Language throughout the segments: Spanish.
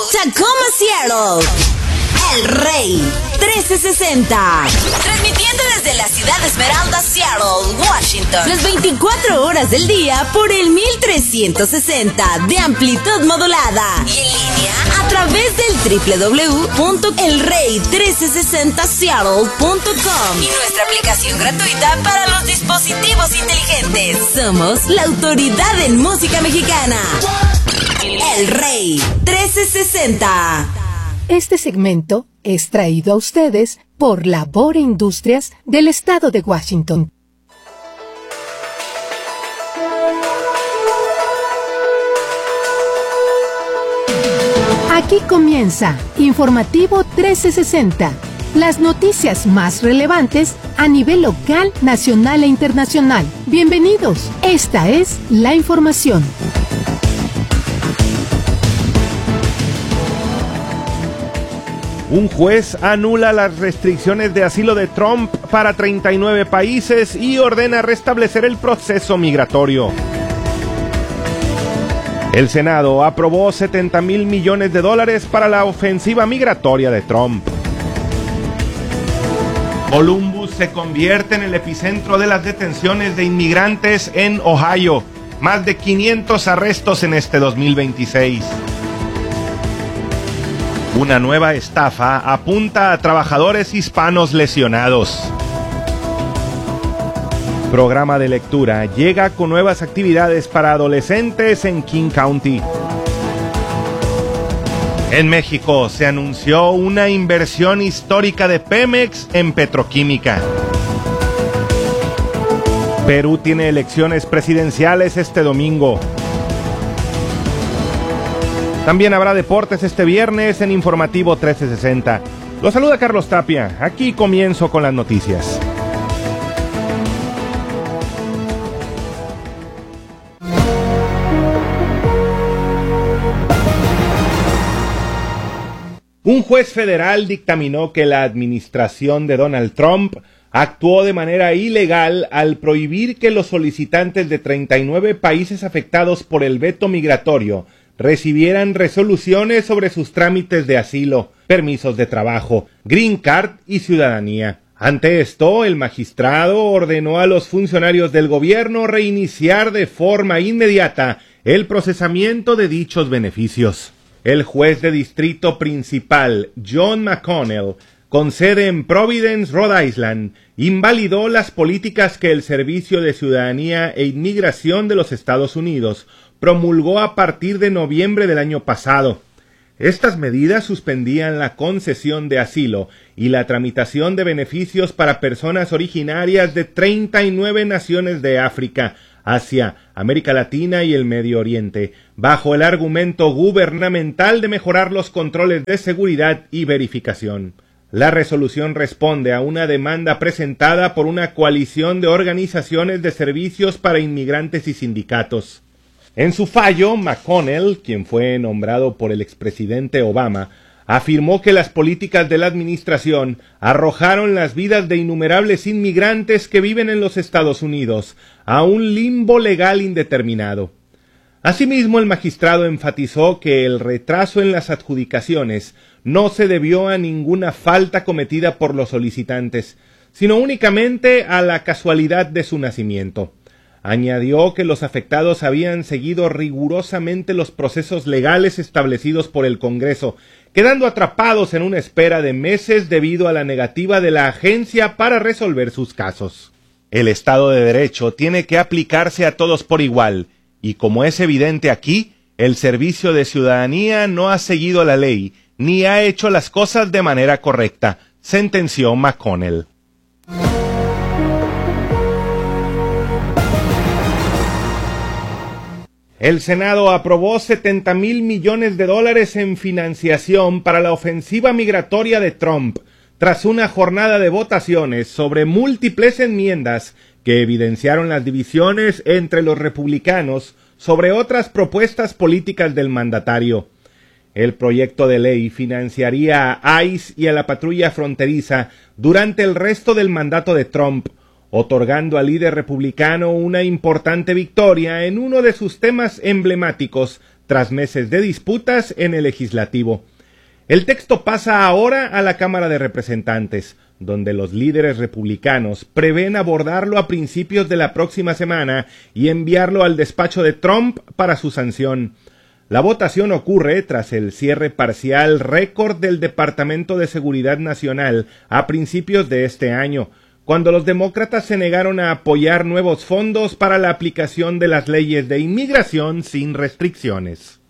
Tacoma, Seattle. El Rey 1360. Transmitiendo desde la ciudad de Esmeralda, Seattle, Washington. Las 24 horas del día por el 1360 de amplitud modulada. Y en línea a través del www.elrey1360seattle.com. Y nuestra aplicación gratuita para los dispositivos inteligentes. Somos la autoridad en música mexicana. El Rey 1360. Este segmento es traído a ustedes por Labor Industrias del Estado de Washington. Aquí comienza Informativo 1360, las noticias más relevantes a nivel local, nacional e internacional. Bienvenidos, esta es la información. Un juez anula las restricciones de asilo de Trump para 39 países y ordena restablecer el proceso migratorio. El Senado aprobó $70,000 millones para la ofensiva migratoria de Trump. Columbus se convierte en el epicentro de las detenciones de inmigrantes en Ohio. Más de 500 arrestos en este 2026. Una nueva estafa apunta a trabajadores hispanos lesionados. Programa de lectura llega con nuevas actividades para adolescentes en King County. En México se anunció una inversión histórica de Pemex en petroquímica. Perú tiene elecciones presidenciales este domingo. También habrá deportes este viernes en Informativo 1360. Los saluda Carlos Tapia. Aquí comienzo con las noticias. Un juez federal dictaminó que la administración de Donald Trump actuó de manera ilegal al prohibir que los solicitantes de 39 países afectados por el veto migratorio recibieran resoluciones sobre sus trámites de asilo, permisos de trabajo, green card y ciudadanía. Ante esto, el magistrado ordenó a los funcionarios del gobierno reiniciar de forma inmediata el procesamiento de dichos beneficios. El juez de distrito principal, John McConnell, con sede en Providence, Rhode Island, invalidó las políticas que el Servicio de Ciudadanía e Inmigración de los Estados Unidos promulgó a partir de noviembre del año pasado. Estas medidas suspendían la concesión de asilo y la tramitación de beneficios para personas originarias de 39 naciones de África, Asia, América Latina y el Medio Oriente, bajo el argumento gubernamental de mejorar los controles de seguridad y verificación. La resolución responde a una demanda presentada por una coalición de organizaciones de servicios para inmigrantes y sindicatos. En su fallo, McConnell, quien fue nombrado por el expresidente Obama, afirmó que las políticas de la administración arrojaron las vidas de innumerables inmigrantes que viven en los Estados Unidos a un limbo legal indeterminado. Asimismo, el magistrado enfatizó que el retraso en las adjudicaciones no se debió a ninguna falta cometida por los solicitantes, sino únicamente a la casualidad de su nacimiento. Añadió que los afectados habían seguido rigurosamente los procesos legales establecidos por el Congreso, quedando atrapados en una espera de meses debido a la negativa de la agencia para resolver sus casos. El Estado de Derecho tiene que aplicarse a todos por igual, y como es evidente aquí, el Servicio de Ciudadanía no ha seguido la ley, ni ha hecho las cosas de manera correcta, sentenció McConnell. El Senado aprobó $70,000 millones en financiación para la ofensiva migratoria de Trump, tras una jornada de votaciones sobre múltiples enmiendas que evidenciaron las divisiones entre los republicanos sobre otras propuestas políticas del mandatario. El proyecto de ley financiaría a ICE y a la patrulla fronteriza durante el resto del mandato de Trump, otorgando al líder republicano una importante victoria en uno de sus temas emblemáticos tras meses de disputas en el legislativo. El texto pasa ahora a la Cámara de Representantes, donde los líderes republicanos prevén abordarlo a principios de la próxima semana y enviarlo al despacho de Trump para su sanción. La votación ocurre tras el cierre parcial récord del Departamento de Seguridad Nacional a principios de este año, cuando los demócratas se negaron a apoyar nuevos fondos para la aplicación de las leyes de inmigración sin restricciones.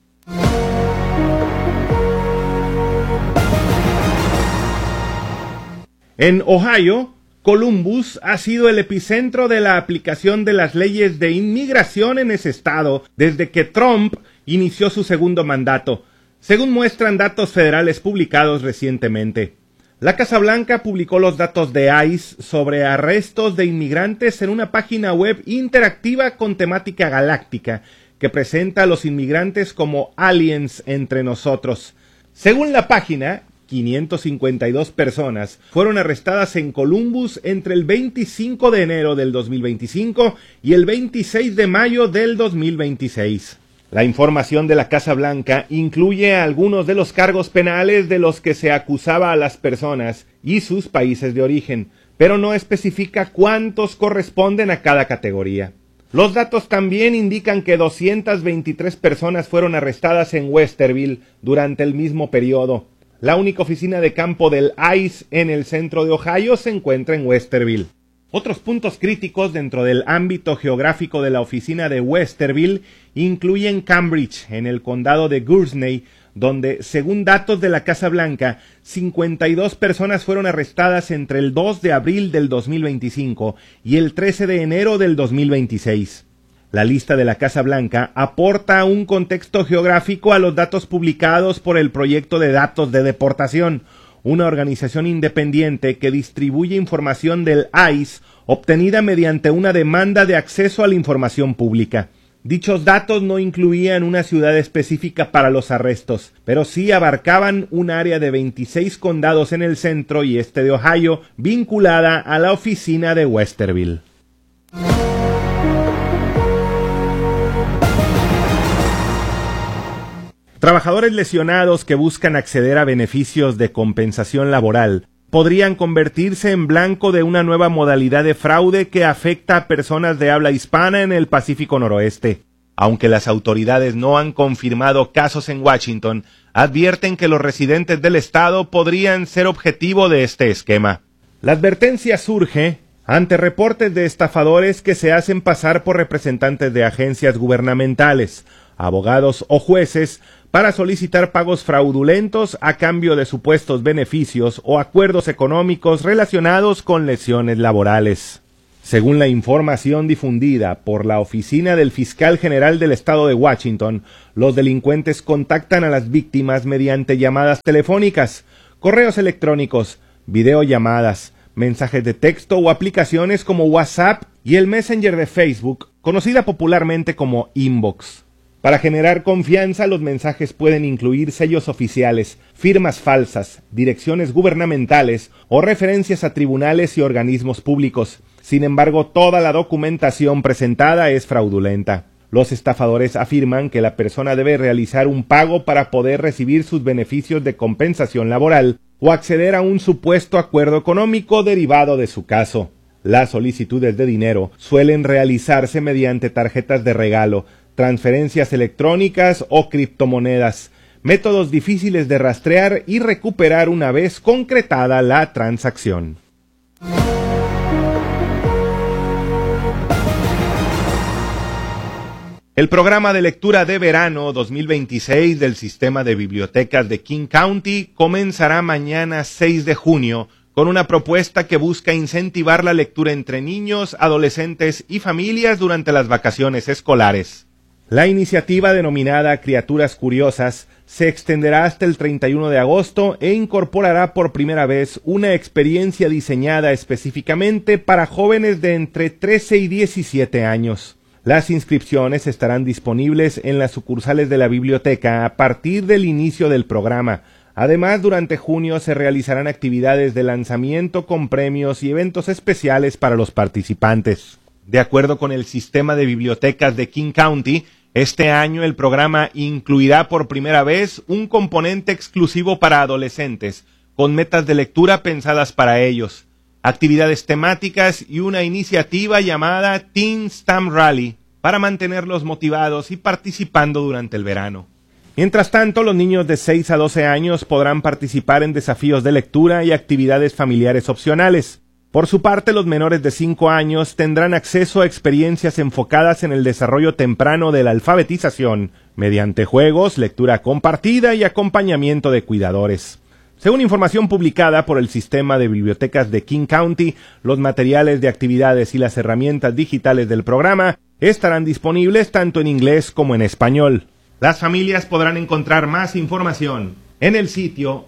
En Ohio, Columbus ha sido el epicentro de la aplicación de las leyes de inmigración en ese estado desde que Trump inició su segundo mandato, según muestran datos federales publicados recientemente. La Casa Blanca publicó los datos de ICE sobre arrestos de inmigrantes en una página web interactiva con temática galáctica que presenta a los inmigrantes como aliens entre nosotros. Según la página, 552 personas fueron arrestadas en Columbus entre el 25 de enero del 2025 y el 26 de mayo del 2026. La información de la Casa Blanca incluye algunos de los cargos penales de los que se acusaba a las personas y sus países de origen, pero no especifica cuántos corresponden a cada categoría. Los datos también indican que 223 personas fueron arrestadas en Westerville durante el mismo periodo. La única oficina de campo del ICE en el centro de Ohio se encuentra en Westerville. Otros puntos críticos dentro del ámbito geográfico de la oficina de Westerville incluyen Cambridge, en el condado de Guernsey, donde, según datos de la Casa Blanca, 52 personas fueron arrestadas entre el 2 de abril del 2025 y el 13 de enero del 2026. La lista de la Casa Blanca aporta un contexto geográfico a los datos publicados por el Proyecto de Datos de Deportación, una organización independiente que distribuye información del ICE obtenida mediante una demanda de acceso a la información pública. Dichos datos no incluían una ciudad específica para los arrestos, pero sí abarcaban un área de 26 condados en el centro y este de Ohio, vinculada a la oficina de Westerville. Trabajadores lesionados que buscan acceder a beneficios de compensación laboral podrían convertirse en blanco de una nueva modalidad de fraude que afecta a personas de habla hispana en el Pacífico Noroeste. Aunque las autoridades no han confirmado casos en Washington, advierten que los residentes del estado podrían ser objetivo de este esquema. La advertencia surge ante reportes de estafadores que se hacen pasar por representantes de agencias gubernamentales, abogados o jueces para solicitar pagos fraudulentos a cambio de supuestos beneficios o acuerdos económicos relacionados con lesiones laborales. Según la información difundida por la Oficina del Fiscal General del Estado de Washington, los delincuentes contactan a las víctimas mediante llamadas telefónicas, correos electrónicos, videollamadas, mensajes de texto o aplicaciones como WhatsApp y el Messenger de Facebook, conocida popularmente como Inbox. Para generar confianza, los mensajes pueden incluir sellos oficiales, firmas falsas, direcciones gubernamentales o referencias a tribunales y organismos públicos. Sin embargo, toda la documentación presentada es fraudulenta. Los estafadores afirman que la persona debe realizar un pago para poder recibir sus beneficios de compensación laboral o acceder a un supuesto acuerdo económico derivado de su caso. Las solicitudes de dinero suelen realizarse mediante tarjetas de regalo, transferencias electrónicas o criptomonedas, métodos difíciles de rastrear y recuperar una vez concretada la transacción. El programa de lectura de verano 2026 del sistema de bibliotecas de King County comenzará mañana 6 de junio con una propuesta que busca incentivar la lectura entre niños, adolescentes y familias durante las vacaciones escolares. La iniciativa denominada Criaturas Curiosas se extenderá hasta el 31 de agosto e incorporará por primera vez una experiencia diseñada específicamente para jóvenes de entre 13 y 17 años. Las inscripciones estarán disponibles en las sucursales de la biblioteca a partir del inicio del programa. Además, durante junio se realizarán actividades de lanzamiento con premios y eventos especiales para los participantes. De acuerdo con el sistema de bibliotecas de King County, Este año el programa incluirá por primera vez un componente exclusivo para adolescentes, con metas de lectura pensadas para ellos, actividades temáticas y una iniciativa llamada Teen STEM Rally para mantenerlos motivados y participando durante el verano. Mientras tanto, los niños de 6 a 12 años podrán participar en desafíos de lectura y actividades familiares opcionales. Por su parte, los menores de 5 años tendrán acceso a experiencias enfocadas en el desarrollo temprano de la alfabetización, mediante juegos, lectura compartida y acompañamiento de cuidadores. Según información publicada por el Sistema de Bibliotecas de King County, los materiales de actividades y las herramientas digitales del programa estarán disponibles tanto en inglés como en español. Las familias podrán encontrar más información en el sitio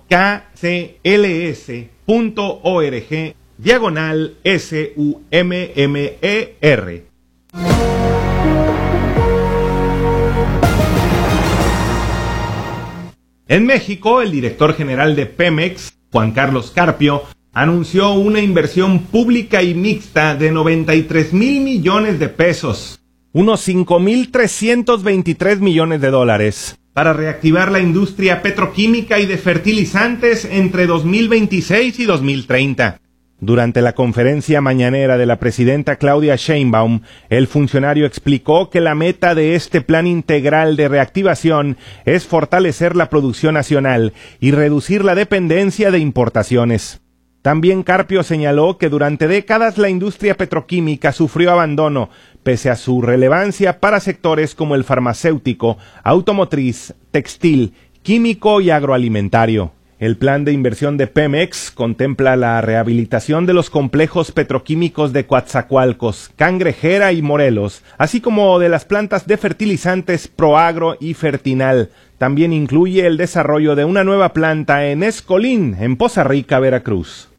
kcls.org/SUMMER. En México, el director general de Pemex, Juan Carlos Carpio, anunció una inversión pública y mixta de 93,000 millones de pesos, unos 5,323 millones de dólares, para reactivar la industria petroquímica y de fertilizantes entre 2026 y 2030. Durante la conferencia mañanera de la presidenta Claudia Sheinbaum, el funcionario explicó que la meta de este plan integral de reactivación es fortalecer la producción nacional y reducir la dependencia de importaciones. También Carpio señaló que durante décadas la industria petroquímica sufrió abandono, pese a su relevancia para sectores como el farmacéutico, automotriz, textil, químico y agroalimentario. El plan de inversión de Pemex contempla la rehabilitación de los complejos petroquímicos de Coatzacoalcos, Cangrejera y Morelos, así como de las plantas de fertilizantes Proagro y Fertinal. También incluye el desarrollo de una nueva planta en Escolín, en Poza Rica, Veracruz.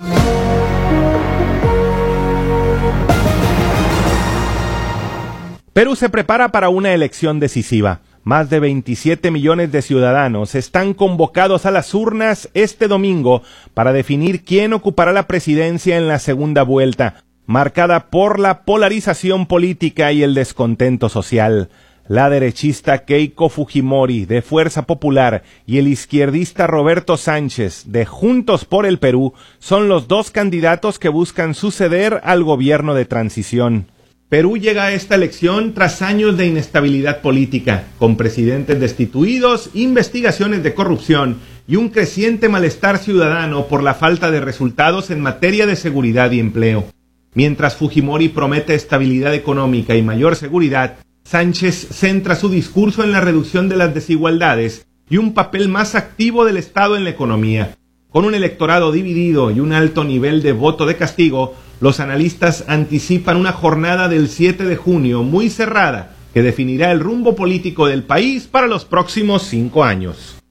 Perú se prepara para una elección decisiva. Más de 27 millones de ciudadanos están convocados a las urnas este domingo para definir quién ocupará la presidencia en la segunda vuelta, marcada por la polarización política y el descontento social. La derechista Keiko Fujimori, de Fuerza Popular, y el izquierdista Roberto Sánchez, de Juntos por el Perú, son los dos candidatos que buscan suceder al gobierno de transición. Perú llega a esta elección tras años de inestabilidad política, con presidentes destituidos, investigaciones de corrupción y un creciente malestar ciudadano por la falta de resultados en materia de seguridad y empleo. Mientras Fujimori promete estabilidad económica y mayor seguridad, Sánchez centra su discurso en la reducción de las desigualdades y un papel más activo del Estado en la economía. Con un electorado dividido y un alto nivel de voto de castigo, los analistas anticipan una jornada del 7 de junio muy cerrada que definirá el rumbo político del país para los próximos 5 años.